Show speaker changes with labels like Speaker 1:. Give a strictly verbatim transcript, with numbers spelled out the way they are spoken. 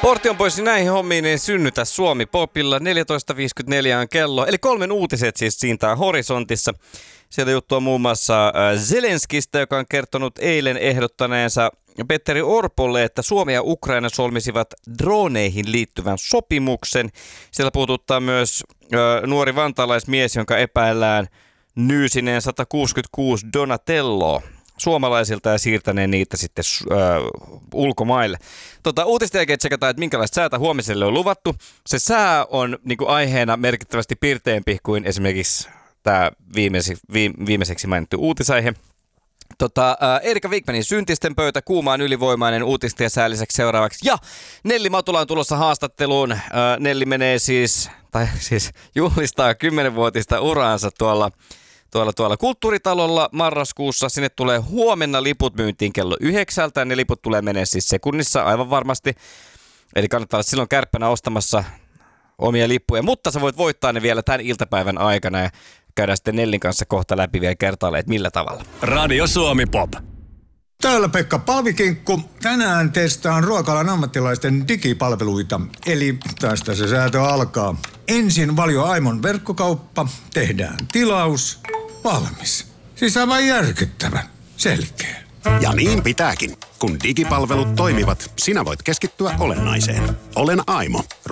Speaker 1: Portti on pois näihin hommiin, niin synnytä Suomi Popilla. neljätoista viisikymmentäneljä on kello, eli kolmen uutiset siis siintää horisontissa. Sieltä juttua muun muassa Zelenskistä, joka on kertonut eilen ehdottaneensa Petteri Orpolle, että Suomi ja Ukraina solmisivat droneihin liittyvän sopimuksen. Siellä puhututtaa myös ö, nuori vantaalaismies, jonka epäillään nyysineen sata kuusikymmentäkuusi Donatelloa suomalaisilta ja siirtäneen niitä sitten ö, ulkomaille. Tota, uutisten jälkeen tsekataan, että minkälaista säätä huomiselle on luvattu. Se sää on niin kuin aiheena merkittävästi pirteempi kuin esimerkiksi tämä viimeisi, viimeiseksi mainittu uutisaihe. Tota, ää, Erika Wigmanin syntisten pöytä, kuumaan ylivoimainen uutisten ja sää lisäksi seuraavaksi. Ja Nelli Matula on tulossa haastatteluun. Ää, Nelli menee siis, tai siis juhlistaa kymmenvuotista uraansa tuolla, tuolla, tuolla Kulttuuritalolla marraskuussa. Sinne tulee huomenna liput myyntiin kello yhdeksältä. Ne liput tulee menee siis sekunnissa aivan varmasti. Eli kannattaa olla silloin kärppänä ostamassa omia lippuja. Mutta sä voit voittaa ne vielä tämän iltapäivän aikana ja käydään sitten Nellin kanssa kohta läpi vielä kertaalleen, että millä tavalla.
Speaker 2: Radio Suomi Pop.
Speaker 3: Täällä Pekka Palvikinkku. Tänään testaan ruoka-alan ammattilaisten digipalveluita. Eli tästä se säätö alkaa. Ensin Valio Aimon verkkokauppa. Tehdään tilaus. Valmis. Siis aivan järkyttävä. Selkeä.
Speaker 2: Ja niin pitääkin. Kun digipalvelut toimivat, sinä voit keskittyä olennaiseen. Olen Aimo.